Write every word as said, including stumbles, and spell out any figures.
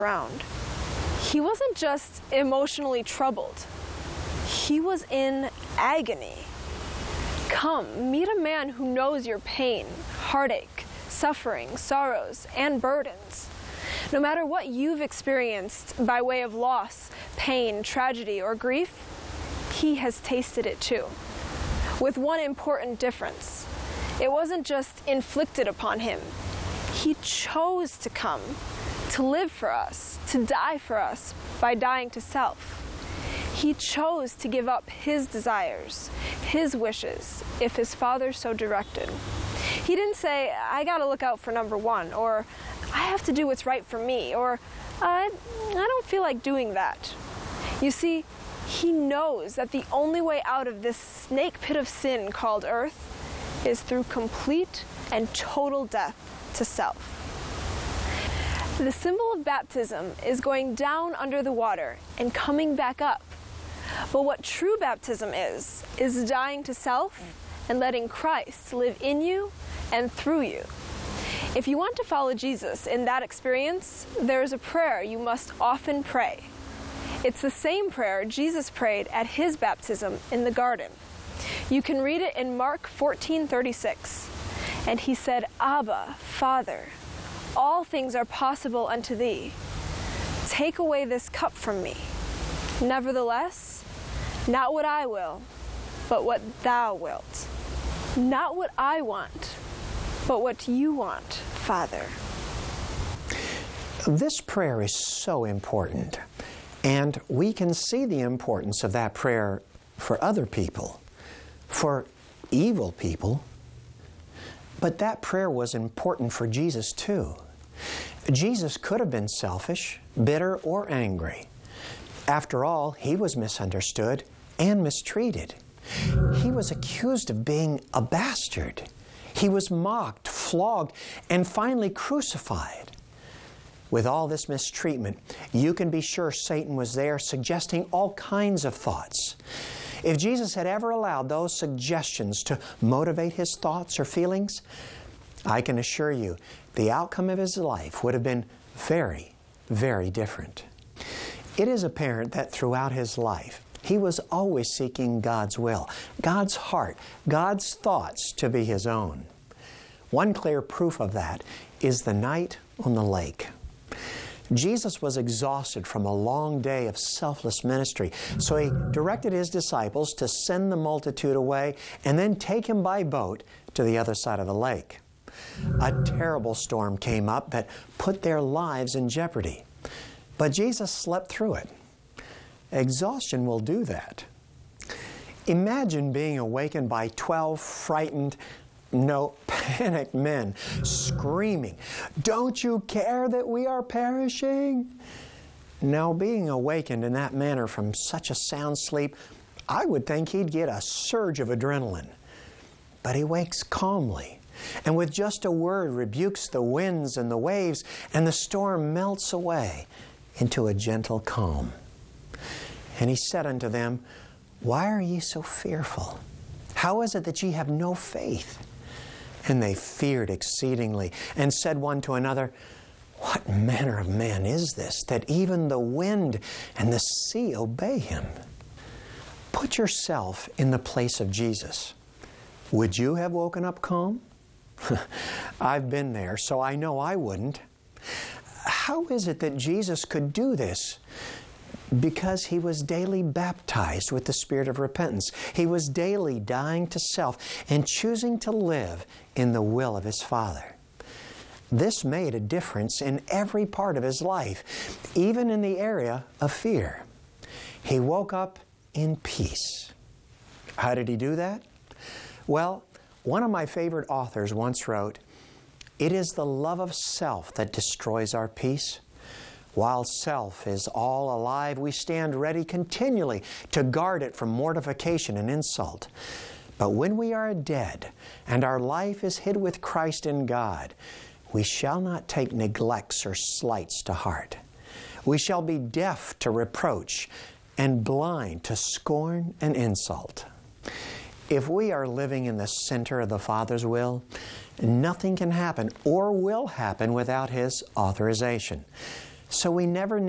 around. He wasn't just emotionally troubled. He was in agony. Come, meet a man who knows your pain, heartache, suffering, sorrows, and burdens. No matter what you've experienced by way of loss, pain, tragedy, or grief, he has tasted it too. With one important difference. It wasn't just inflicted upon him. He chose to come, to live for us, to die for us by dying to self. He chose to give up his desires, his wishes, if his Father so directed. He didn't say, I gotta look out for number one, or I have to do what's right for me, or I, I don't feel like doing that. You see, he knows that the only way out of this snake pit of sin called earth is through complete and total death to self. The symbol of baptism is going down under the water and coming back up. But what true baptism is, is dying to self and letting Christ live in you and through you. If you want to follow Jesus in that experience, there is a prayer you must often pray. It's the same prayer Jesus prayed at his baptism in the garden. You can read it in Mark fourteen thirty-six. And he said, Abba, Father, all things are possible unto thee. Take away this cup from me. Nevertheless, not what I will, but what thou wilt. Not what I want, but what you want, Father. This prayer is so important, and we can see the importance of that prayer for other people, for evil people. But that prayer was important for Jesus too. Jesus could have been selfish, bitter, or angry. After all, he was misunderstood and mistreated. He was accused of being a bastard. He was mocked, flogged, and finally crucified. With all this mistreatment, you can be sure Satan was there suggesting all kinds of thoughts. If Jesus had ever allowed those suggestions to motivate his thoughts or feelings, I can assure you the outcome of his life would have been very, very different. It is apparent that throughout his life, he was always seeking God's will, God's heart, God's thoughts to be his own. One clear proof of that is the night on the lake. Jesus was exhausted from a long day of selfless ministry, so he directed his disciples to send the multitude away and then take him by boat to the other side of the lake. A terrible storm came up that put their lives in jeopardy, but Jesus slept through it. Exhaustion will do that. Imagine being awakened by twelve frightened, no, panicked men screaming, "Don't you care that we are perishing?" Now, being awakened in that manner from such a sound sleep, I would think he'd get a surge of adrenaline. But he wakes calmly, and with just a word rebukes the winds and the waves, and the storm melts away into a gentle calm. And he said unto them, "Why are ye so fearful? How is it that ye have no faith?" And they feared exceedingly, and said one to another, "What manner of man is this, that even the wind and the sea obey him?" Put yourself in the place of Jesus. Would you have woken up calm? I've been there, so I know I wouldn't. How is it that Jesus could do this? Because he was daily baptized with the Spirit of repentance. He was daily dying to self and choosing to live in the will of his Father. This made a difference in every part of his life, even in the area of fear. He woke up in peace. How did he do that? Well, one of my favorite authors once wrote, "It is the love of self that destroys our peace. While self is all alive, we stand ready continually to guard it from mortification and insult. But when we are dead and our life is hid with Christ in God, we shall not take neglects or slights to heart. We shall be deaf to reproach and blind to scorn and insult." If we are living in the center of the Father's will, nothing can happen or will happen without his authorization. So we never